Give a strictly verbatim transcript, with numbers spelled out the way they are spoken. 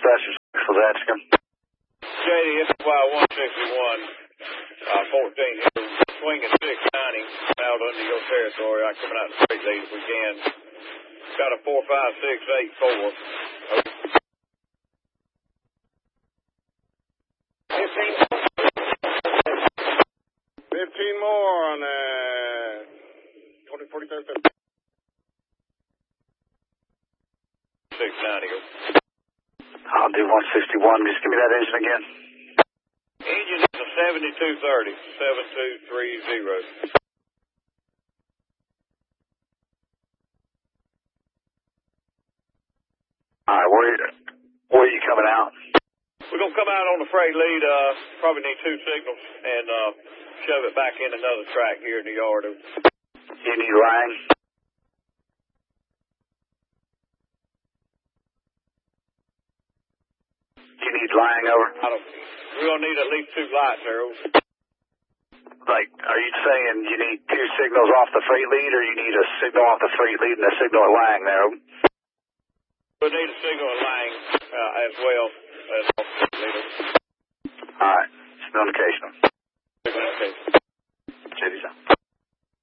dispatchers for that. J D, S Y one sixty-one, uh, fourteen here, swinging six ninety out under your territory. I'm coming out the straight lead if we can. Got a four five six eight four. Fifteen. Fifteen more on uh twenty forty-third. Six ninety. I'll do one sixty-one. Just give me that engine again. Engine is a seventy-two thirty, seven two three zero. All right, where, where are you coming out? We're going to come out on the freight lead. Uh, probably need two signals and uh, shove it back in another track here in the yard. You need line? You need line over? I don't, we're going to need at least two lights, Harold. Like, are you saying you need two signals off the freight lead, or you need a signal off the freight lead and a signal at Lang there? We need a signal at Lang uh, as well as